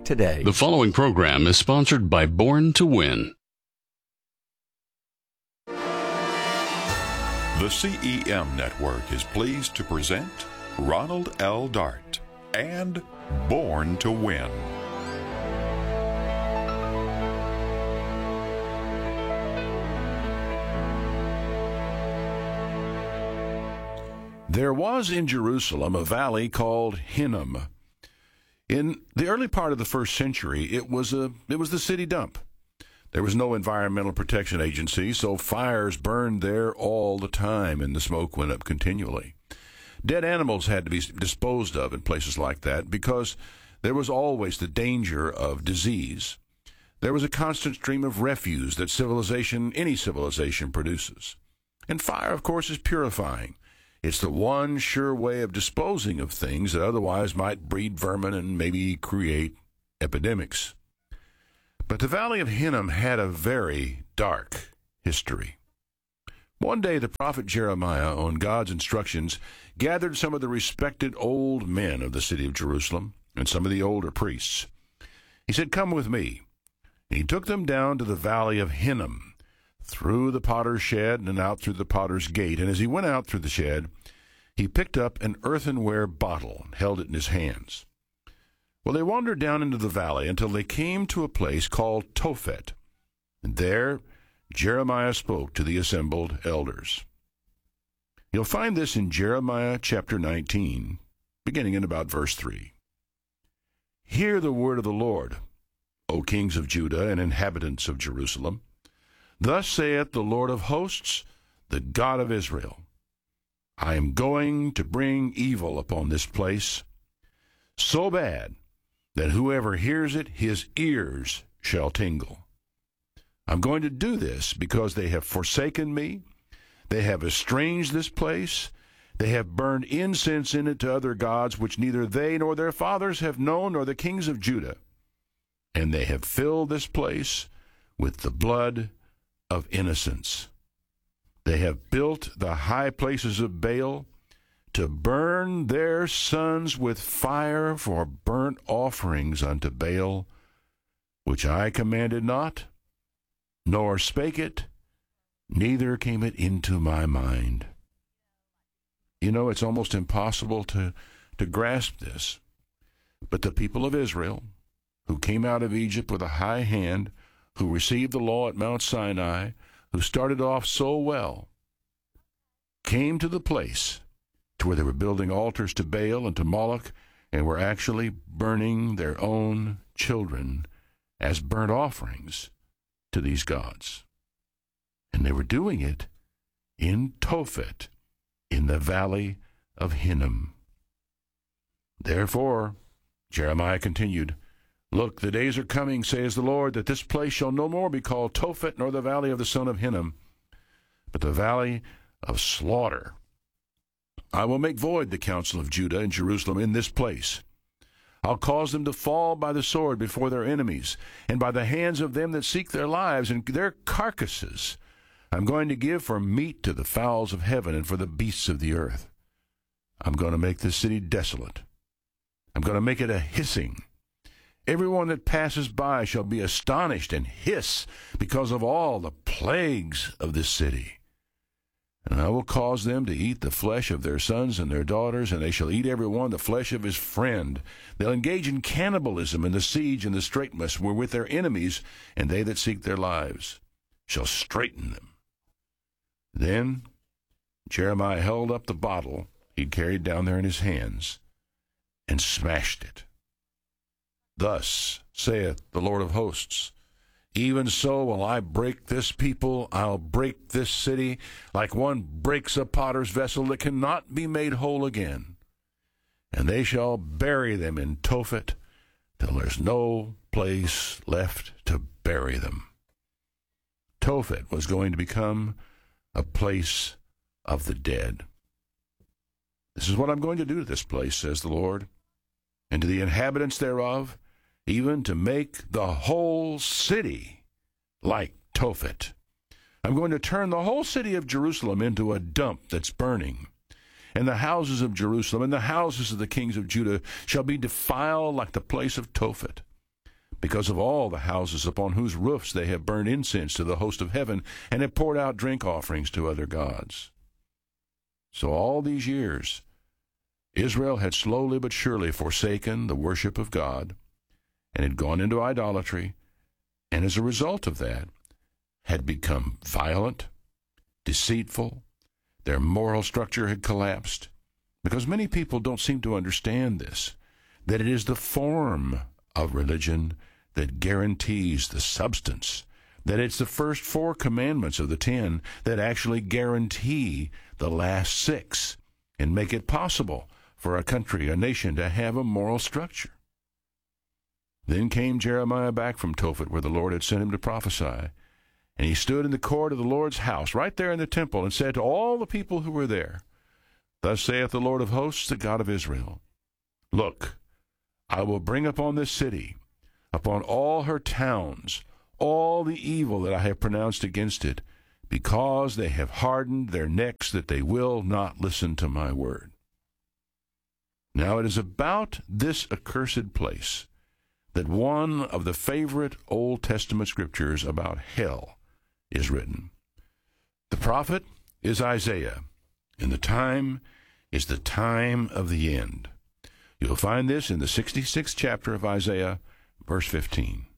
today. The following program is sponsored by Born to Win. The CEM Network is pleased to present Ronald L. Dart and Born to Win. There was in Jerusalem a valley called Hinnom. In the early part of the first century, it was the city dump. There was no environmental protection agency, so fires burned there all the time, and the smoke went up continually. Dead animals had to be disposed of in places like that because there was always the danger of disease. There was a constant stream of refuse that any civilization produces. And fire, of course, is purifying. It's the one sure way of disposing of things that otherwise might breed vermin and maybe create epidemics. But the Valley of Hinnom had a very dark history. One day the prophet Jeremiah, on God's instructions, gathered some of the respected old men of the city of Jerusalem and some of the older priests. He said, "Come with me." And he took them down to the Valley of Hinnom, through the potter's shed and out through the potter's gate. And as he went out through the shed, he picked up an earthenware bottle and held it in his hands. Well, they wandered down into the valley until they came to a place called Tophet. And there Jeremiah spoke to the assembled elders. You'll find this in Jeremiah chapter 19, beginning in about verse 3. "Hear the word of the Lord, O kings of Judah and inhabitants of Jerusalem. Thus saith the Lord of hosts, the God of Israel, I am going to bring evil upon this place, so bad that whoever hears it, his ears shall tingle. I'm going to do this because they have forsaken me, they have estranged this place, they have burned incense in it to other gods, which neither they nor their fathers have known, nor the kings of Judah. And they have filled this place with the blood of innocents. They have built the high places of Baal to burn their sons with fire for burnt offerings unto Baal, which I commanded not, nor spake it, neither came it into my mind." You know, it's almost impossible to grasp this. But the people of Israel, who came out of Egypt with a high hand, who received the law at Mount Sinai, who started off so well, came to the place to where they were building altars to Baal and to Moloch, and were actually burning their own children as burnt offerings to these gods. And they were doing it in Tophet, in the valley of Hinnom. Therefore, Jeremiah continued, "Look, the days are coming, says the Lord, that this place shall no more be called Tophet, nor the valley of the son of Hinnom, but the valley of slaughter. I will make void the counsel of Judah and Jerusalem in this place. I'll cause them to fall by the sword before their enemies, and by the hands of them that seek their lives, and their carcasses I'm going to give for meat to the fowls of heaven and for the beasts of the earth. I'm going to make this city desolate. I'm going to make it a hissing. Everyone that passes by shall be astonished and hiss because of all the plagues of this city. And I will cause them to eat the flesh of their sons and their daughters, and they shall eat every one the flesh of his friend. They'll engage in cannibalism and the siege and the straitness were with their enemies, and they that seek their lives shall straiten them." Then Jeremiah held up the bottle he'd carried down there in his hands and smashed it. "Thus saith the Lord of hosts, even so will I break this people, I'll break this city, like one breaks a potter's vessel that cannot be made whole again. And they shall bury them in Tophet, till there's no place left to bury them." Tophet was going to become a place of the dead. "This is what I'm going to do to this place, says the Lord, and to the inhabitants thereof, even to make the whole city like Tophet. I'm going to turn the whole city of Jerusalem into a dump that's burning. And the houses of Jerusalem and the houses of the kings of Judah shall be defiled like the place of Tophet. because of all the houses upon whose roofs they have burned incense to the host of heaven, and have poured out drink offerings to other gods. So all these years, Israel had slowly but surely forsaken the worship of God, and had gone into idolatry, and as a result of that, had become violent, deceitful. Their moral structure had collapsed, because many people don't seem to understand this, that it is the form of religion that guarantees the substance, that it's the first 4 commandments of the 10 that actually guarantee the last 6 and make it possible for a country, a nation, to have a moral structure. Then came Jeremiah back from Tophet, where the Lord had sent him to prophesy, and he stood in the court of the Lord's house, right there in the temple, and said to all the people who were there, "Thus saith the Lord of hosts, the God of Israel, Look, I will bring upon this city, upon all her towns, all the evil that I have pronounced against it, because they have hardened their necks that they will not listen to my word." Now it is about this accursed place that one of the favorite Old Testament scriptures about hell is written. The prophet is Isaiah, and the time is the time of the end. You'll find this in the 66th chapter of Isaiah, verse 15.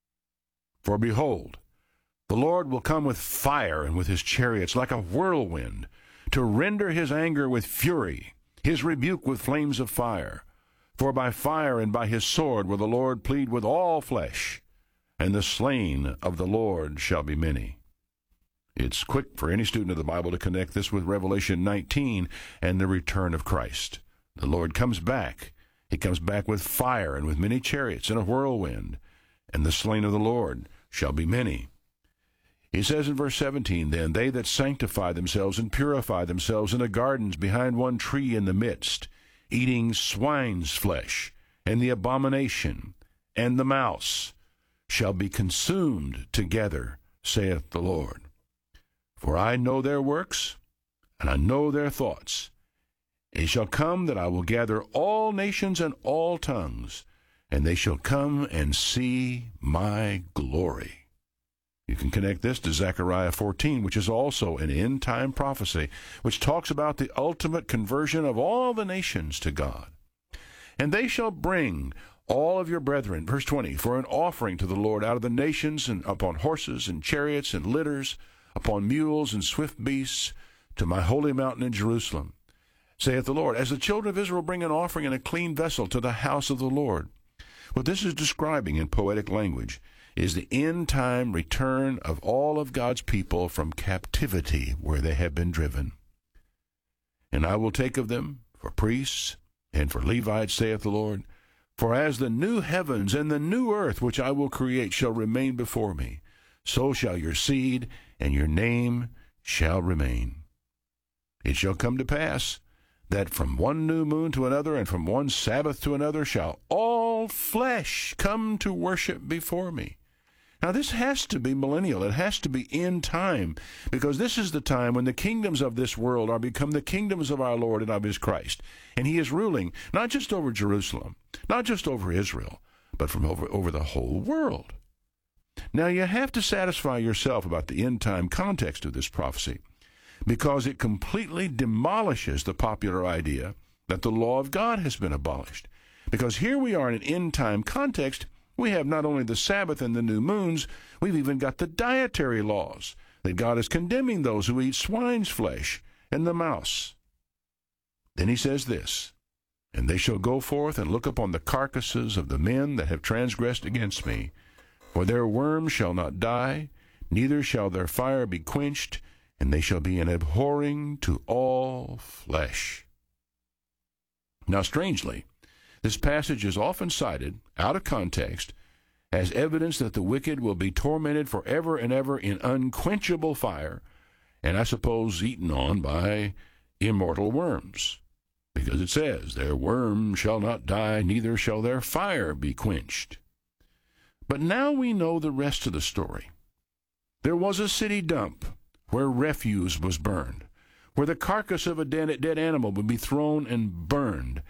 "For behold, the Lord will come with fire and with his chariots like a whirlwind, to render his anger with fury, his rebuke with flames of fire. For by fire and by his sword will the Lord plead with all flesh, and the slain of the Lord shall be many." It's quick for any student of the Bible to connect this with Revelation 19 and the return of Christ. The Lord comes back. He comes back with fire and with many chariots and a whirlwind, and the slain of the Lord shall be many. He says in verse 17, "Then they that sanctify themselves and purify themselves in the gardens behind one tree in the midst, eating swine's flesh, and the abomination, and the mouse, shall be consumed together, saith the Lord. For I know their works, and I know their thoughts. It shall come that I will gather all nations and all tongues, and they shall come and see my glory." You can connect this to Zechariah 14, which is also an end-time prophecy, which talks about the ultimate conversion of all the nations to God. "And they shall bring all of your brethren," verse 20, "for an offering to the Lord out of the nations, and upon horses and chariots and litters, upon mules and swift beasts, to my holy mountain in Jerusalem, saith the Lord, as the children of Israel bring an offering in a clean vessel to the house of the Lord." What this is describing in poetic language is the end-time return of all of God's people from captivity where they have been driven. "And I will take of them for priests and for Levites, saith the Lord, for as the new heavens and the new earth which I will create shall remain before me, so shall your seed and your name shall remain. It shall come to pass that from one new moon to another, and from one Sabbath to another, shall all flesh come to worship before me." Now this has to be millennial. It has to be end time, because this is the time when the kingdoms of this world are become the kingdoms of our Lord and of his Christ. And he is ruling not just over Jerusalem, not just over Israel, but from over the whole world. Now you have to satisfy yourself about the end time context of this prophecy, because it completely demolishes the popular idea that the law of God has been abolished. Because here we are in an end-time context, we have not only the Sabbath and the new moons, we've even got the dietary laws, that God is condemning those who eat swine's flesh and the mouse. Then he says this, "And they shall go forth and look upon the carcasses of the men that have transgressed against me, for their worm shall not die, neither shall their fire be quenched, and they shall be an abhorring to all flesh." Now, strangely, this passage is often cited, out of context, as evidence that the wicked will be tormented forever and ever in unquenchable fire, and I suppose eaten on by immortal worms, because it says, "Their worm shall not die, neither shall their fire be quenched." But now we know the rest of the story. There was a city dump where refuse was burned, where the carcass of a dead animal would be thrown and burned,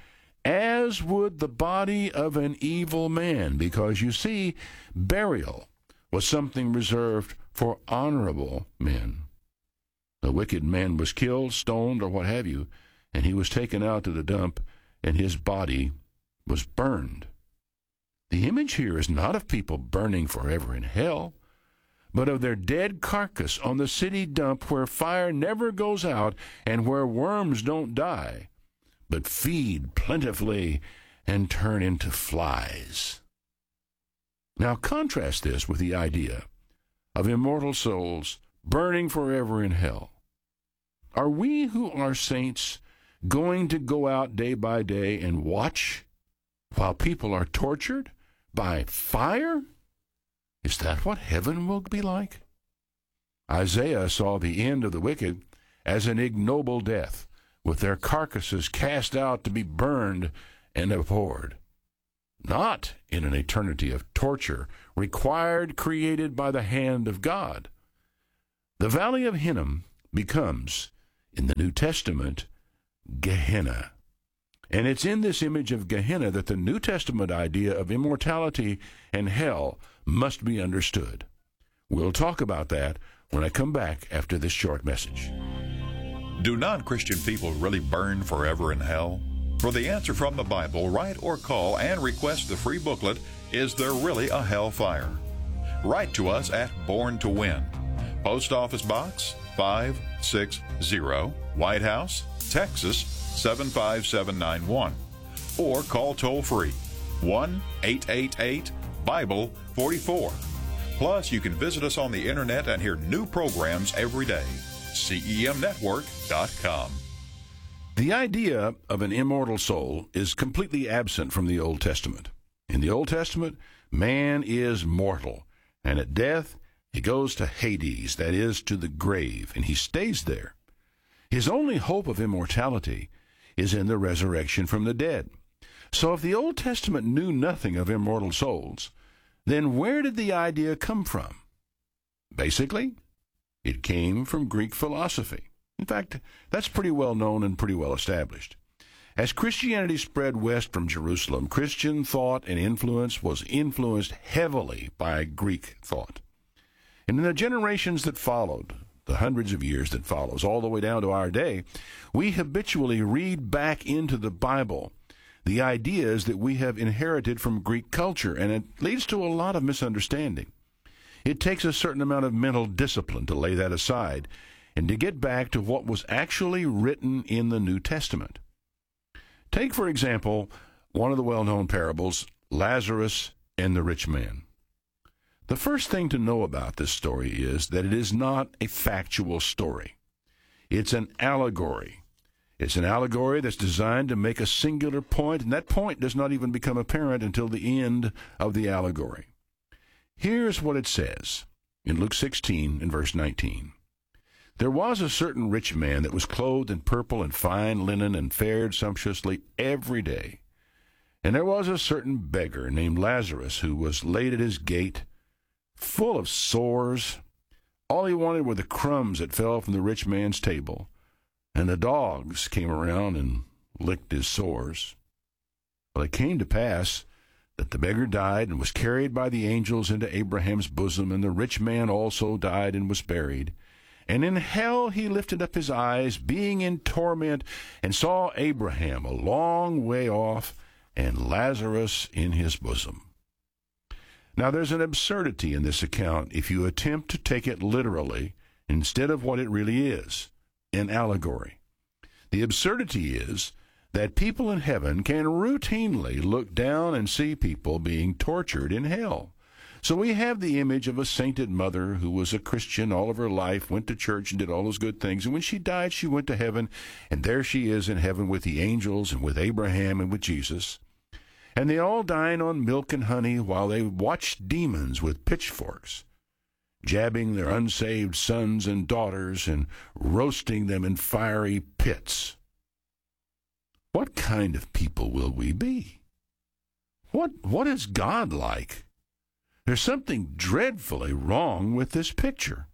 as would the body of an evil man, because you see, burial was something reserved for honorable men. A wicked man was killed, stoned, or what have you, and he was taken out to the dump, and his body was burned. The image here is not of people burning forever in hell, but of their dead carcass on the city dump where fire never goes out and where worms don't die, but feed plentifully and turn into flies. Now contrast this with the idea of immortal souls burning forever in hell. Are we who are saints going to go out day by day and watch while people are tortured by fire? Is that what heaven will be like? Isaiah saw the end of the wicked as an ignoble death, with their carcasses cast out to be burned and abhorred. Not in an eternity of torture created by the hand of God. The Valley of Hinnom becomes, in the New Testament, Gehenna. And it's in this image of Gehenna that the New Testament idea of immortality and hell must be understood. We'll talk about that when I come back after this short message. Do non-Christian people really burn forever in hell? For the answer from the Bible, write or call and request the free booklet, Is There Really a Hellfire? Write to us at Born to Win, Post Office Box 560, White House, Texas 75791, or call toll-free 1-888-BIBLE-44. Plus, you can visit us on the internet and hear new programs every day. CEMnetwork.com. The idea of an immortal soul is completely absent from the Old Testament. In the Old Testament, man is mortal, and at death, he goes to Hades, that is, to the grave, and he stays there. His only hope of immortality is in the resurrection from the dead. So if the Old Testament knew nothing of immortal souls, then where did the idea come from? Basically, it came from Greek philosophy. In fact, that's pretty well known and pretty well established. As Christianity spread west from Jerusalem, Christian thought and influence was influenced heavily by Greek thought. And in the generations that followed, the hundreds of years that follows, all the way down to our day, we habitually read back into the Bible the ideas that we have inherited from Greek culture, and it leads to a lot of misunderstanding. It takes a certain amount of mental discipline to lay that aside and to get back to what was actually written in the New Testament. Take, for example, one of the well-known parables, Lazarus and the rich man. The first thing to know about this story is that it is not a factual story. It's an allegory. It's an allegory that's designed to make a singular point, and that point does not even become apparent until the end of the allegory. Here's what it says in Luke 16 and verse 19. There was a certain rich man that was clothed in purple and fine linen and fared sumptuously every day. And there was a certain beggar named Lazarus who was laid at his gate, full of sores. All he wanted were the crumbs that fell from the rich man's table, and the dogs came around and licked his sores. Well, it came to pass that the beggar died and was carried by the angels into Abraham's bosom, and the rich man also died and was buried. And in hell he lifted up his eyes, being in torment, and saw Abraham a long way off, and Lazarus in his bosom. Now there's an absurdity in this account if you attempt to take it literally instead of what it really is, an allegory. The absurdity is that people in heaven can routinely look down and see people being tortured in hell. So we have the image of a sainted mother who was a Christian all of her life, went to church and did all those good things. And when she died, she went to heaven, and there she is in heaven with the angels and with Abraham and with Jesus. And they all dine on milk and honey while they watch demons with pitchforks, jabbing their unsaved sons and daughters and roasting them in fiery pits. What kind of people will we be? What is God like? There's something dreadfully wrong with this picture.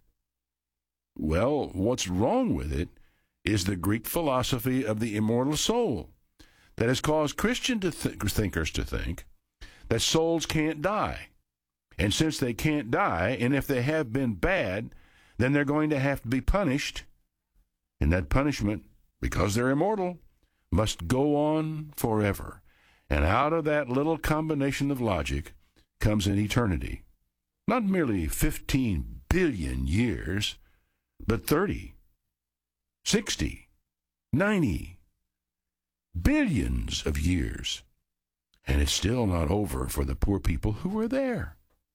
Well, what's wrong with it is the Greek philosophy of the immortal soul. that has caused Christian thinkers to think that souls can't die. And since they can't die, and if they have been bad, then they're going to have to be punished. And that punishment, because they're immortal, must go on forever. And out of that little combination of logic comes an eternity. Not merely 15 billion years, but 30, 60, 90 billions of years. And it's still not over for the poor people who were there.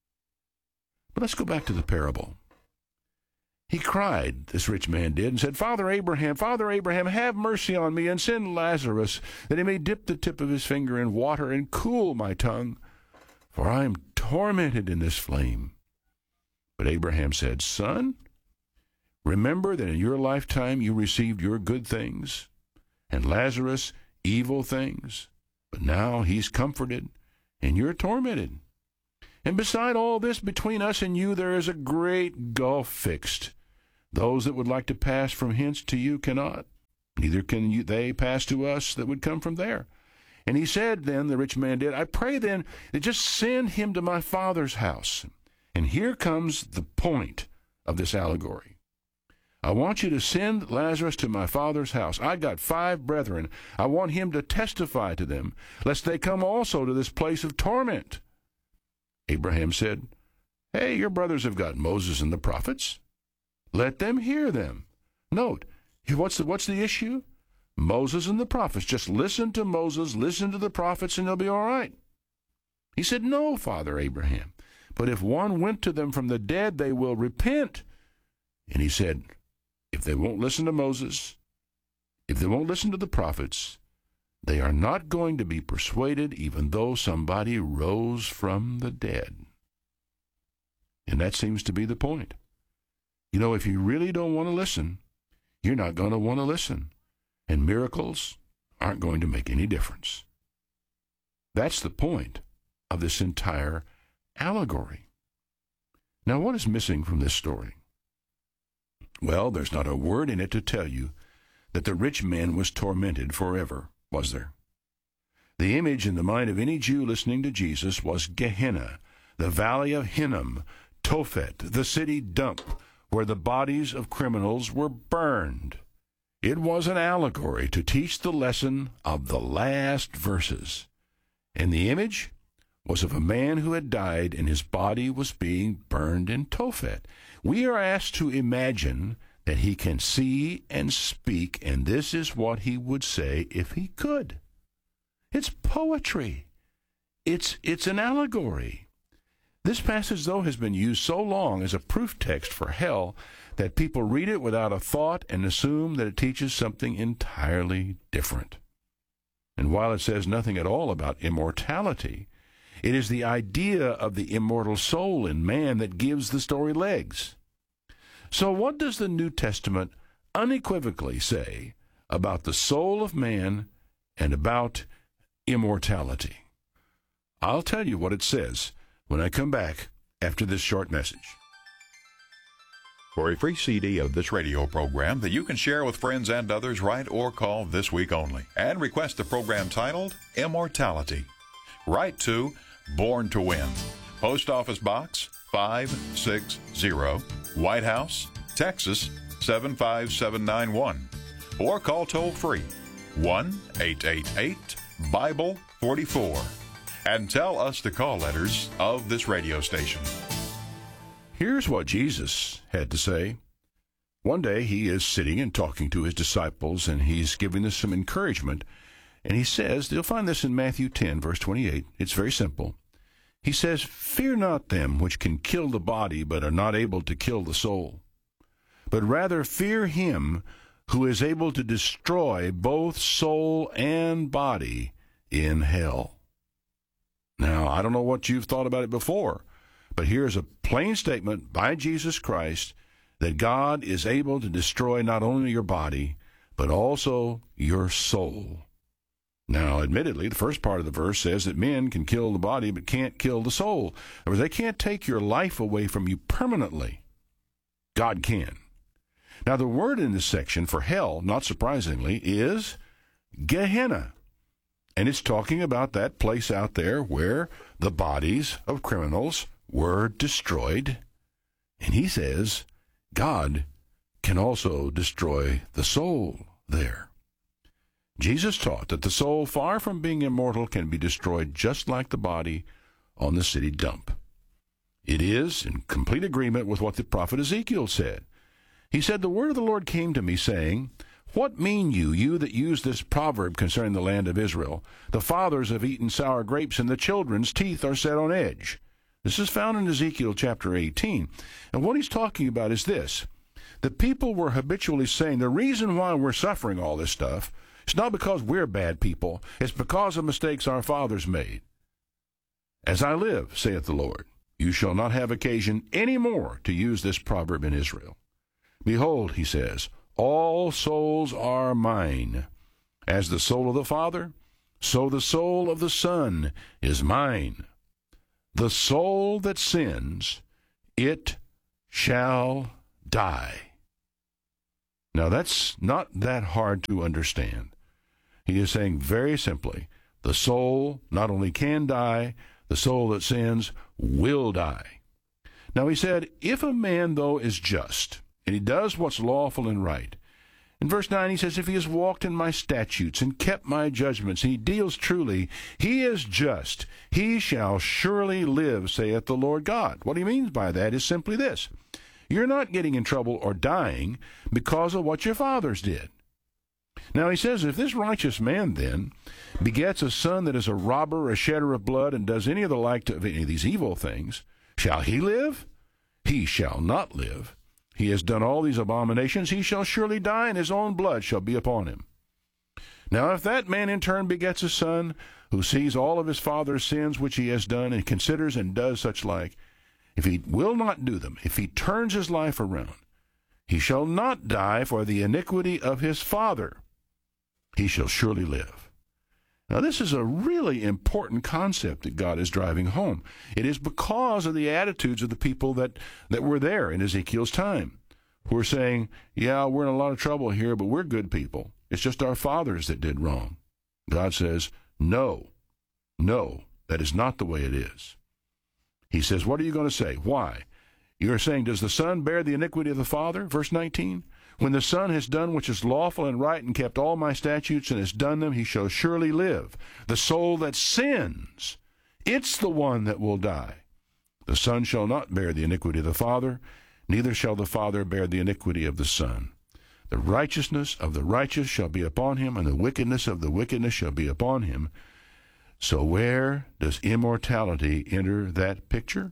But let's go back to the parable. He cried, this rich man did, and said, Father Abraham, have mercy on me, and send Lazarus, that he may dip the tip of his finger in water and cool my tongue, for I am tormented in this flame. But Abraham said, Son, remember that in your lifetime you received your good things, and Lazarus evil things. But now he's comforted, and you're tormented. And beside all this, between us and you, there is a great gulf fixed. Those that would like to pass from hence to you cannot, neither can they pass to us that would come from there. And he said then, the rich man did, I pray then that just send him to my father's house. And here comes the point of this allegory. I want you to send Lazarus to my father's house. I got 5 brethren. I want him to testify to them, lest they come also to this place of torment. Abraham said, Hey, your brothers have got Moses and the prophets. Let them hear them. Note, what's the issue? Moses and the prophets. Just listen to Moses, listen to the prophets, and they'll be all right. He said, No, Father Abraham, but if one went to them from the dead, they will repent. And he said, if they won't listen to Moses, if they won't listen to the prophets, they are not going to be persuaded even though somebody rose from the dead. And that seems to be the point. You know, if you really don't want to listen, you're not going to want to listen. And miracles aren't going to make any difference. That's the point of this entire allegory. Now, what is missing from this story? Well, there's not a word in it to tell you that the rich man was tormented forever, was there? The image in the mind of any Jew listening to Jesus was Gehenna, the valley of Hinnom, Tophet, the city dump, where the bodies of criminals were burned. It was an allegory to teach the lesson of the last verses. And the image was of a man who had died and his body was being burned in Tophet. We are asked to imagine that he can see and speak, and this is what he would say if he could. It's poetry. It's an allegory. This passage, though, has been used so long as a proof text for hell that people read it without a thought and assume that it teaches something entirely different. And while it says nothing at all about immortality, it is the idea of the immortal soul in man that gives the story legs. So what does the New Testament unequivocally say about the soul of man and about immortality? I'll tell you what it says when I come back after this short message. For a free CD of this radio program that you can share with friends and others, write or call this week only and request the program titled Immortality. Write to Born to Win, Post Office Box 560, White House, Texas 75791, or call toll-free 1-888-BIBLE-44 and tell us the call letters of this radio station. Here's what Jesus had to say. One day he is sitting and talking to his disciples, and he's giving them some encouragement. And he says, you'll find this in Matthew 10, verse 28. It's very simple. He says, Fear not them which can kill the body, but are not able to kill the soul. But rather fear him who is able to destroy both soul and body in hell. Now, I don't know what you've thought about it before, but here's a plain statement by Jesus Christ that God is able to destroy not only your body, but also your soul. Now, admittedly, the first part of the verse says that men can kill the body but can't kill the soul. In other words, they can't take your life away from you permanently. God can. Now, the word in this section for hell, not surprisingly, is Gehenna. And it's talking about that place out there where the bodies of criminals were destroyed. And he says God can also destroy the soul there. Jesus taught that the soul, far from being immortal, can be destroyed just like the body on the city dump. It is in complete agreement with what the prophet Ezekiel said. He said, "The word of the Lord came to me, saying, What mean you, you that use this proverb concerning the land of Israel? The fathers have eaten sour grapes, and the children's teeth are set on edge." This is found in Ezekiel chapter 18. And what he's talking about is this. The people were habitually saying, the reason why we're suffering all this stuff, it's not because we're bad people. It's because of mistakes our fathers made. "As I live, saith the Lord, you shall not have occasion any more to use this proverb in Israel. Behold," he says, "all souls are mine. As the soul of the Father, so the soul of the Son is mine. The soul that sins, it shall die." Now that's not that hard to understand. He is saying very simply, the soul not only can die, the soul that sins will die. Now he said, if a man, though, is just, and he does what's lawful and right. In verse 9 he says, if he has walked in my statutes and kept my judgments, and he deals truly, he is just. He shall surely live, saith the Lord God. What he means by that is simply this. You're not getting in trouble or dying because of what your fathers did. Now he says, if this righteous man then begets a son that is a robber, a shedder of blood, and does any of the like of any of these evil things, shall he live? He shall not live. He has done all these abominations, he shall surely die, and his own blood shall be upon him. Now if that man in turn begets a son who sees all of his father's sins which he has done, and considers and does such like, if he will not do them, if he turns his life around, he shall not die for the iniquity of his father. He shall surely live. Now this is a really important concept that God is driving home. It is because of the attitudes of the people that were there in Ezekiel's time, who are saying, yeah, we're in a lot of trouble here, but we're good people. It's just our fathers that did wrong. God says, no, that is not the way it is. He says, what are you going to say? Why? You're saying, does the son bear the iniquity of the father? Verse 19. When the son has done which is lawful and right and kept all my statutes and has done them, he shall surely live. The soul that sins, it's the one that will die. The son shall not bear the iniquity of the father, neither shall the father bear the iniquity of the son. The righteousness of the righteous shall be upon him, and the wickedness of the wickedness shall be upon him. So where does immortality enter that picture?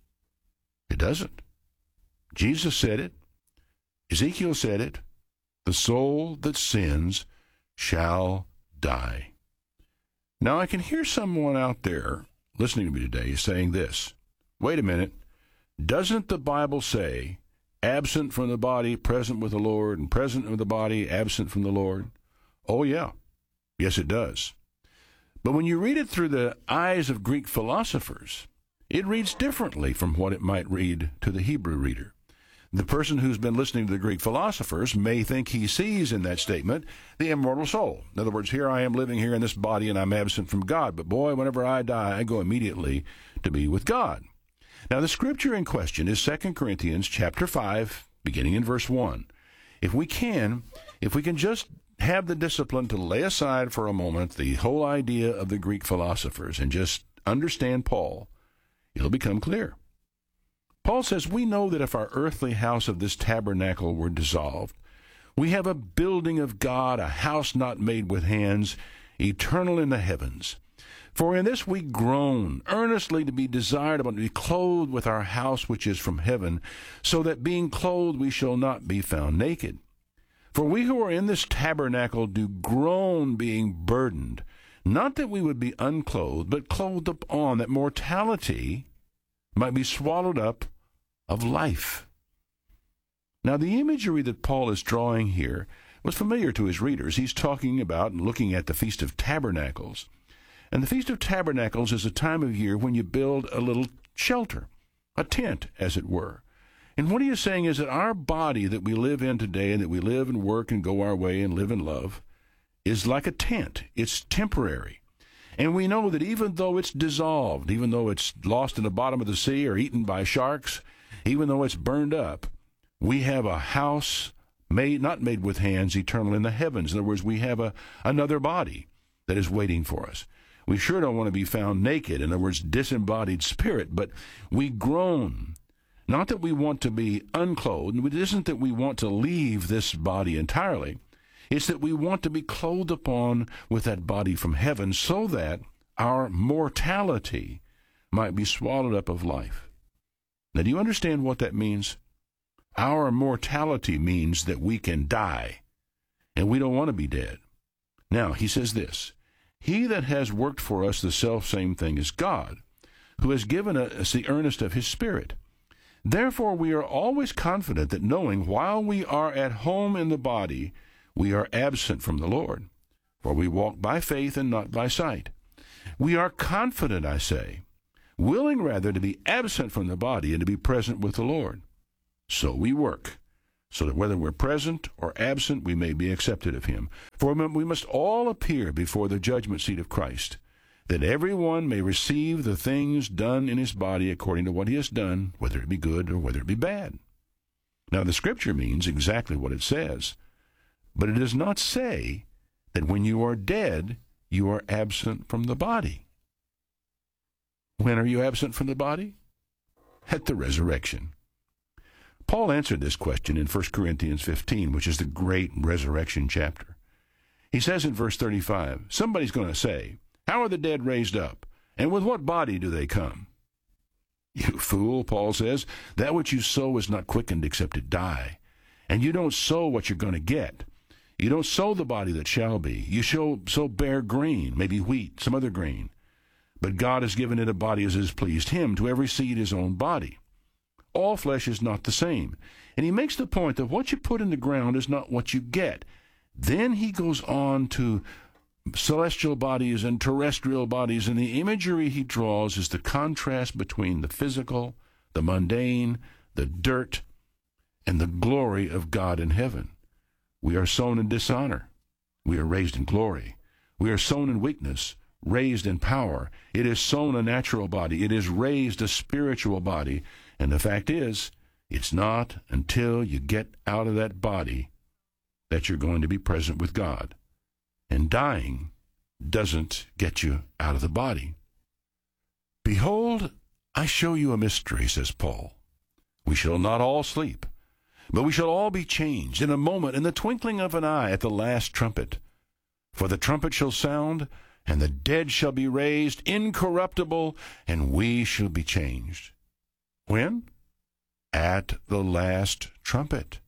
It doesn't. Jesus said it. Ezekiel said it. The soul that sins shall die. Now I can hear someone out there listening to me today saying this. Wait a minute. Doesn't the Bible say, absent from the body, present with the Lord, and present with the body, absent from the Lord? Oh yeah. Yes, it does. But when you read it through the eyes of Greek philosophers, it reads differently from what it might read to the Hebrew reader. The person who's been listening to the Greek philosophers may think he sees in that statement the immortal soul. In other words, here I am living here in this body and I'm absent from God. But boy, whenever I die, I go immediately to be with God. Now the scripture in question is 2 Corinthians chapter 5, beginning in verse 1. If we can just have the discipline to lay aside for a moment the whole idea of the Greek philosophers and just understand Paul, it'll become clear. Paul says, we know that if our earthly house of this tabernacle were dissolved, we have a building of God, a house not made with hands, eternal in the heavens. For in this we groan, earnestly to be desired to be clothed with our house which is from heaven, so that being clothed we shall not be found naked. For we who are in this tabernacle do groan, being burdened, not that we would be unclothed, but clothed upon, that mortality might be swallowed up of life. Now, the imagery that Paul is drawing here was familiar to his readers. He's talking about and looking at the Feast of Tabernacles. And the Feast of Tabernacles is a time of year when you build a little shelter, a tent, as it were. And what he is saying is that our body that we live in today and that we live and work and go our way and live and love is like a tent. It's temporary. And we know that even though it's dissolved, even though it's lost in the bottom of the sea or eaten by sharks, even though it's burned up, we have a house not made with hands, eternal in the heavens. In other words, we have another body that is waiting for us. We sure don't want to be found naked, in other words, disembodied spirit, but we groan. Not that we want to be unclothed. It isn't that we want to leave this body entirely. It's that we want to be clothed upon with that body from heaven so that our mortality might be swallowed up of life. Now, do you understand what that means? Our mortality means that we can die, and we don't want to be dead. Now, he says this, he that has worked for us the selfsame thing is God, who has given us the earnest of his Spirit. Therefore, we are always confident that knowing while we are at home in the body, we are absent from the Lord, for we walk by faith and not by sight. We are confident, I say, willing rather to be absent from the body and to be present with the Lord. So we work, so that whether we're present or absent, we may be accepted of him. For we must all appear before the judgment seat of Christ, that every one may receive the things done in his body according to what he has done, whether it be good or whether it be bad. Now, the Scripture means exactly what it says, but it does not say that when you are dead, you are absent from the body. When are you absent from the body? At the resurrection. Paul answered this question in 1 Corinthians 15, which is the great resurrection chapter. He says in verse 35, somebody's going to say, how are the dead raised up? And with what body do they come? You fool, Paul says, that which you sow is not quickened except it die. And you don't sow what you're going to get. You don't sow the body that shall be. You sow bare grain, maybe wheat, some other grain. But God has given it a body as is pleased him, to every seed his own body. All flesh is not the same. And he makes the point that what you put in the ground is not what you get. Then he goes on to celestial bodies and terrestrial bodies, and the imagery he draws is the contrast between the physical, the mundane, the dirt, and the glory of God in heaven. We are sown in dishonor. We are raised in glory. We are sown in weakness, raised in power. It is sown a natural body. It is raised a spiritual body. And the fact is, it's not until you get out of that body that you're going to be present with God. And dying doesn't get you out of the body. Behold, I show you a mystery, says Paul. We shall not all sleep, but we shall all be changed in a moment, in the twinkling of an eye, at the last trumpet. For the trumpet shall sound, and the dead shall be raised incorruptible, and we shall be changed. When? At the last trumpet.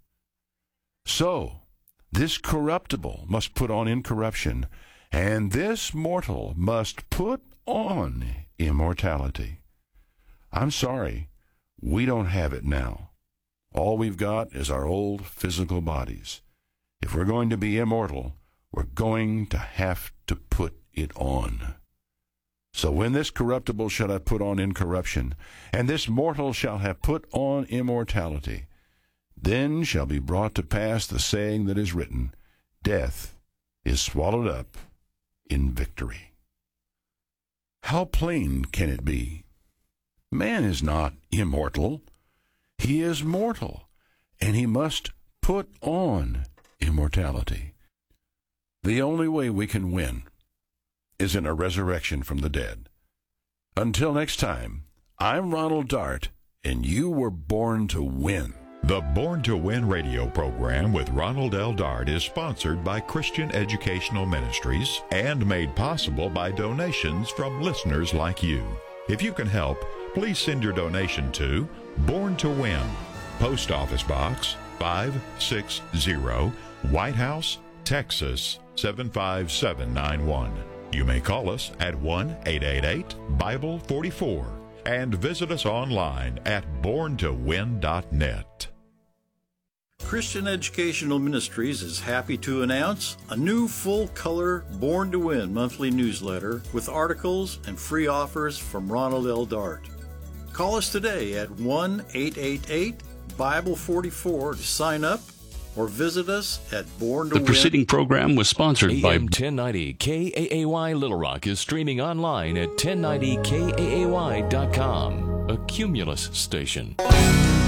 So, this corruptible must put on incorruption, and this mortal must put on immortality. I'm sorry, we don't have it now. All we've got is our old physical bodies. If we're going to be immortal, we're going to have to put it on. So when this corruptible shall have put on incorruption, and this mortal shall have put on immortality, then shall be brought to pass the saying that is written, death is swallowed up in victory. How plain can it be? Man is not immortal. He is mortal, and he must put on immortality. The only way we can win is in a resurrection from the dead. Until next time, I'm Ronald Dart, and you were born to win. The Born to Win radio program with Ronald L. Dart is sponsored by Christian Educational Ministries and made possible by donations from listeners like you. If you can help, please send your donation to Born to Win, Post Office Box 560, White House, Texas 75791. You may call us at 1-888-BIBLE-44 and visit us online at borntowin.net. Christian Educational Ministries is happy to announce a new full-color Born to Win monthly newsletter with articles and free offers from Ronald L. Dart. Call us today at 1-888-BIBLE-44 to sign up or visit us at Born to The Win. preceding program was sponsored by AM 1090 KAAY Little Rock is streaming online at 1090kaay.com, a Cumulus station.